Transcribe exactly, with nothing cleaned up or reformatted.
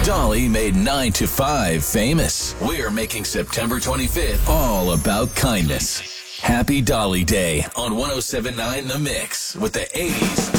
Dolly made nine to five famous. We're making September twenty-fifth all about kindness. Happy Dolly Day on one oh seven point nine The Mix with the eighties.